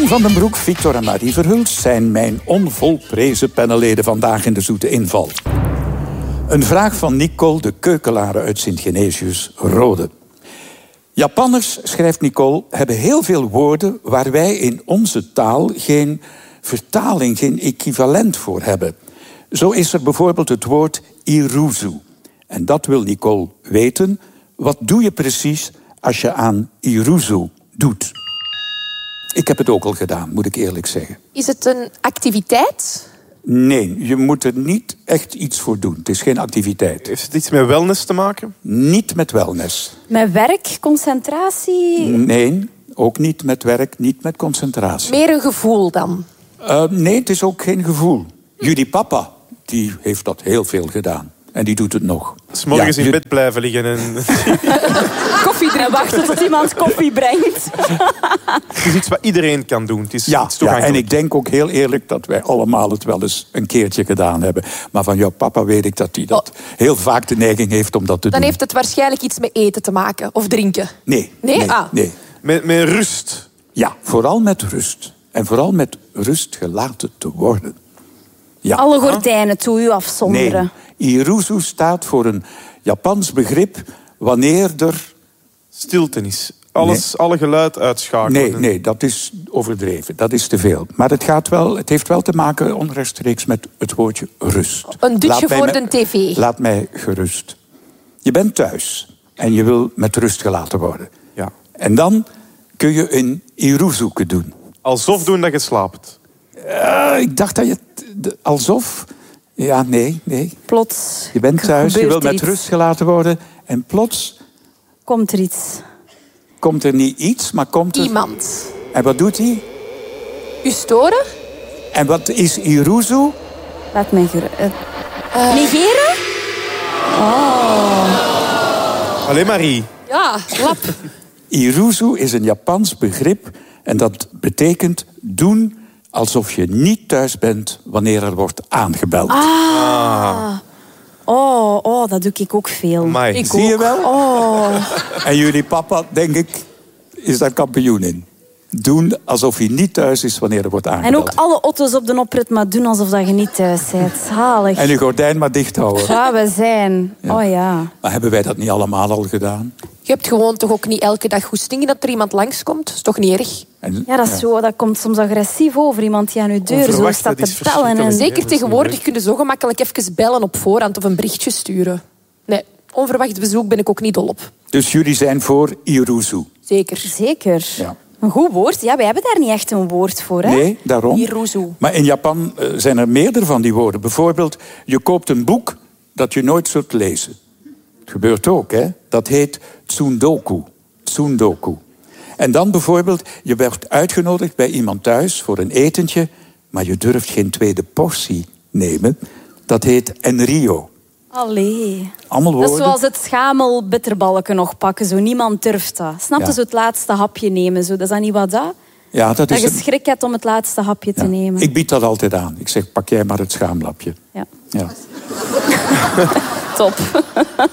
Jan van den Broek, Victor en Marie Verhulst zijn mijn onvolprezen panelleden vandaag in de Zoete Inval. Een vraag van Nicole de Keukelare uit Sint-Genesius, Rode. Japanners, schrijft Nicole, hebben heel veel woorden waar wij in onze taal geen vertaling, geen equivalent voor hebben. Zo is er bijvoorbeeld het woord iruzu. En dat wil Nicole weten. Wat doe je precies als je aan iruzu doet? Ik heb het ook al gedaan, moet ik eerlijk zeggen. Is het een activiteit? Nee, je moet er niet echt iets voor doen. Het is geen activiteit. Heeft het iets met wellness te maken? Niet met wellness. Met werk, concentratie? Nee, ook niet met werk, niet met concentratie. Meer een gevoel dan? Nee, het is ook geen gevoel. Jullie papa, die heeft dat heel veel gedaan. En die doet het nog. 's morgens in bed blijven liggen en... Koffie drinken, wachten tot iemand koffie brengt. Het is iets wat iedereen kan doen. Het is Ja, iets toegankelijk. en ik denk ook heel eerlijk dat wij allemaal het wel eens een keertje gedaan hebben. Maar van jouw papa weet ik dat hij dat heel vaak de neiging heeft om dat te doen. Dan heeft het waarschijnlijk iets met eten te maken. Of drinken. Nee. Nee? Nee. Met rust. Ja, vooral met rust. En vooral met rust gelaten te worden. Ja. Alle gordijnen toe u afzonderen. Nee, iruzu staat voor een Japans begrip wanneer er... Stilte is. Alle geluid uitschakelen. Nee, dat is overdreven. Dat is te veel. Maar het heeft wel te maken onrechtstreeks met het woordje rust. Een dutje voor de tv. Laat mij gerust. Je bent thuis en je wil met rust gelaten worden. Ja. En dan kun je een iruzu doen. Alsof doen dat je slaapt. Ik dacht dat je... Alsof... Ja, nee. Plots Je bent thuis, je wil gebeurt er met iets. rust gelaten worden. En plots Komt er iets. komt er niet iets, maar komt er... Iemand. En wat doet hij? U storen? En wat is iruzu? Laat mij negeren? Alleen Marie. Ja, slap. Iruzu is een Japans begrip en dat betekent doen alsof je niet thuis bent wanneer er wordt aangebeld. Oh, dat doe ik ook veel. Amai. Zie je wel? Oh, En jullie papa, denk ik, is daar kampioen in. Doen alsof hij niet thuis is wanneer er wordt en aangebeld. ook alle auto's op de oprit maar doen alsof dat je niet thuis bent. Zalig. En je gordijn maar dicht houden. Ja, we zijn. Ja. Oh ja. Maar hebben wij dat niet allemaal al gedaan? Je hebt gewoon toch ook niet elke dag goesting dat er iemand langskomt? Dat is toch niet erg? En, Ja, dat is zo. Dat komt soms agressief over. Iemand die aan uw deur zo Onverwacht, staat dat is te bellen. En... verschrikkelijk. Zeker dat is tegenwoordig niet kun je zo gemakkelijk even bellen op voorhand of een berichtje sturen. Nee, onverwacht bezoek ben ik ook niet dol op. Dus jullie zijn voor iruzu? Zeker. Zeker. Ja. Een goed woord. Ja, wij hebben daar niet echt een woord voor. Hè? Nee, daarom. Iruzu. Maar in Japan zijn er meerdere van die woorden. Bijvoorbeeld, je koopt een boek dat je nooit zult lezen. Het gebeurt ook, hè. Dat heet tsundoku. Tsundoku. En dan bijvoorbeeld, je wordt uitgenodigd bij iemand thuis voor een etentje, maar je durft geen tweede portie nemen. Dat heet enrio. Allee. Allemaal Dat woorden. is zoals het schamelbitterbalken nog pakken. Zo. Niemand durft dat. Snap je? Ja. Zo het laatste hapje nemen. Zo. Dat is dan niet wat dat? Ja, dat Dat is je een- schrik hebt om het laatste hapje te ja. nemen. Ik bied dat altijd aan. Ik zeg, pak jij maar het schaamlapje. Ja. Ja. Top.